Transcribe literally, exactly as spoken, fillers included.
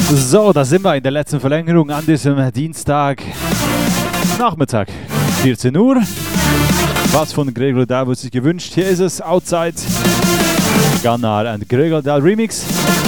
So, da sind wir in der letzten Verlängerung an diesem Dienstag Nachmittag, vierzehn Uhr. Was von Gregor Dahl wird sich gewünscht? Hier ist es, Outside, Gunnar and Gregor Dahl Remix.